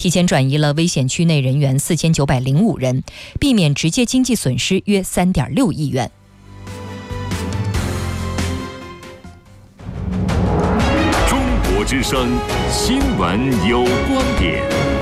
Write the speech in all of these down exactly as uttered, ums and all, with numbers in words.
提前转移了危险区内人员四千九百零五人，避免直接经济损失约三点六亿元。 中国之声新闻有观点。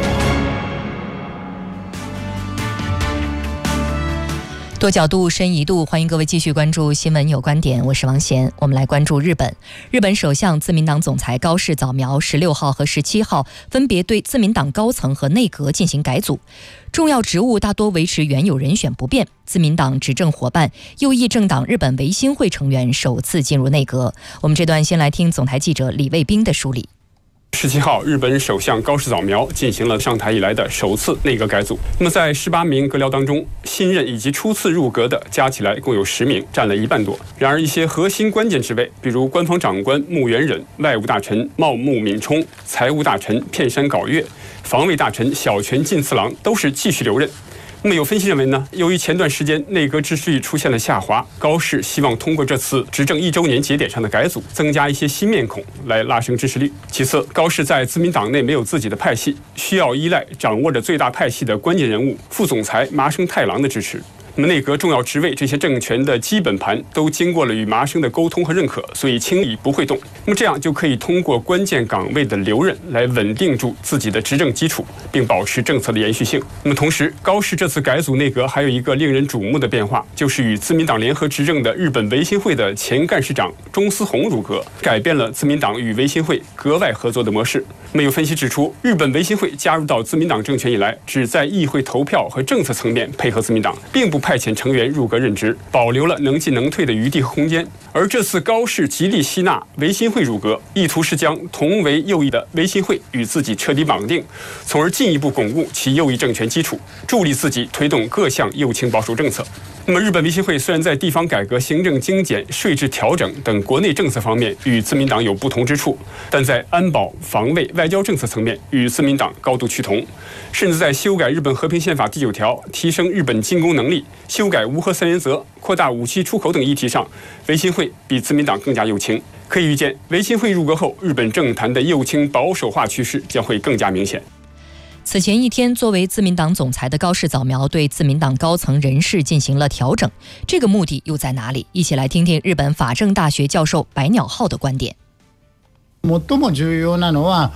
多角度深一度，欢迎各位继续关注新闻有观点，我是王贤。我们来关注日本。日本首相自民党总裁高市早苗十六号和十七号分别对自民党高层和内阁进行改组，重要职务大多维持原有人选不变。自民党执政伙伴右翼政党日本维新会成员首次进入内阁。我们这段先来听总台记者李卫兵的梳理。 十七号，日本首相高市早苗进行了上台以来的首次内阁改组。那么，在十八名阁僚当中，新任以及初次入阁的加起来共有十名，占了一半多。然而，一些核心关键职位，比如官方长官木原忍、外务大臣茂木敏充、财务大臣片山杲月、防卫大臣小泉进次郎，都是继续留任。那么有分析认为呢，由于前段时间内阁秩序出现了下滑，高市希望通过这次执政一周年节点上的改组，增加一些新面孔来拉升支持率。其次，高市在自民党内没有自己的派系，需要依赖掌握着最大派系的关键人物副总裁麻生太郎的支持。那么内阁重要职位这些政权的基本盘都经过了与麻生的沟通和认可，所以轻易不会动。那么这样就可以通过关键岗位的留任来稳定住自己的执政基础，并保持政策的延续性。那么同时，高市这次改组内阁还有一个令人瞩目的变化，就是与自民党联合执政的日本维新会的前干事长中司宏入阁，改变了自民党与维新会阁外合作的模式。那么有分析指出，日本维新会加入到自民党政权以来，只在议会投票和政策层面配合自民党，并不派遣成员入阁任职，保留了能进能退的余地和空间。而这次高市极力吸纳维新会入阁，意图是将同为右翼的维新会与自己彻底绑定，从而进一步巩固其右翼政权基础，助力自己推动各项右倾保守政策。那么日本维新会虽然在地方改革、行政精简、税制调整等国内政策方面与自民党有不同之处，但在安保、防卫、外交政策层面与自民党高度趋同，甚至在修改日本和平宪法第九条、提升日本进攻能力、修改无核三原则、扩大武器出口等议题上，维新会比自民党更加右倾。可以预见，维新会入阁后，日本政坛的右倾保守化趋势将会更加明显。 此前一天，作为自民党总裁的高市早苗对自民党高层人事进行了调整，这个目的又在哪里？一起来听听日本法政大学教授白鸟浩的观点。 最も重要なのは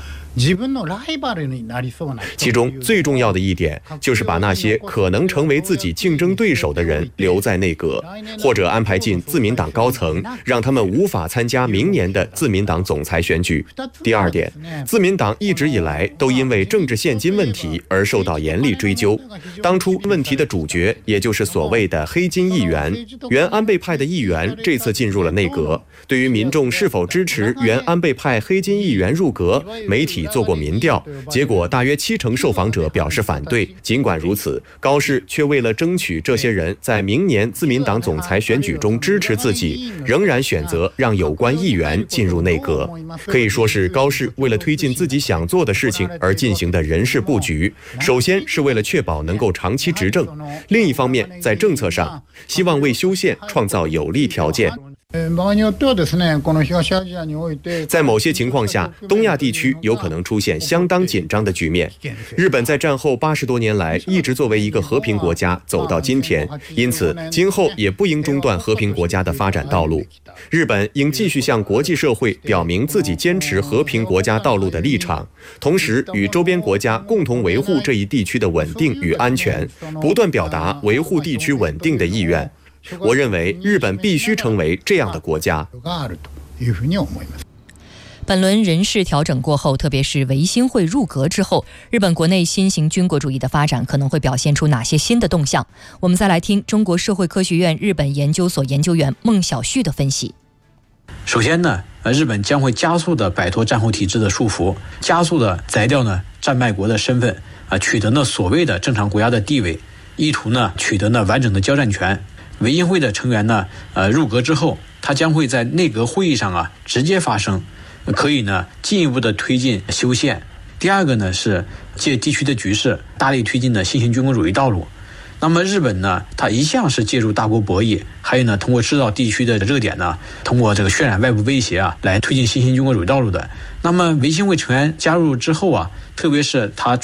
其中最重要的一点就是把那些可能成为自己竞争对手的人留在内阁，或者安排进自民党高层，让他们无法参加明年的自民党总裁选举。第二点，自民党一直以来都因为政治现金问题而受到严厉追究。当初问题的主角，也就是所谓的黑金议员，原安倍派的议员这次进入了内阁。对于民众是否支持原安倍派黑金议员入阁，媒体做过民调，结果大约七成受访者表示反对。尽管如此，高市却为了争取这些人在明年自民党总裁选举中支持自己，仍然选择让有关议员进入内阁。可以说是高市为了推进自己想做的事情而进行的人事布局，首先是为了确保能够长期执政，另一方面在政策上希望为修宪创造有利条件。在某些情况下，东亚地区有可能出现相当紧张的局面。日本在战后八十多年来一直作为一个和平国家走到今天，因此今后也不应中断和平国家的发展道路。日本应继续向国际社会表明自己坚持和平国家道路的立场，同时与周边国家共同维护这一地区的稳定与安全，不断表达维护地区稳定的意愿。我认为日本必须成为这样的国家。 本轮人事调整过后，特别是维新会入阁之后，日本国内新型军国主义的发展可能会表现出哪些新的动向？我们再来听中国社会科学院日本研究所研究员孟晓旭的分析。 首先呢，日本将会加速的摆脱战后体制的束缚，加速的裁掉呢战败国的身份，啊，取得呢所谓的正常国家的地位，意图呢取得呢完整的交战权。维新会的成员呢，呃，入阁之后，他将会在内阁会议上啊直接发声，可以呢进一步的推进修宪。第二个呢是借地区的局势，大力推进的新型军国主义道路。那么日本呢，它一向是借助大国博弈，还有呢通过制造地区的热点呢，通过这个渲染外部威胁啊，来推进新型军国主义道路的。那么维新会成员加入之后啊，特别是他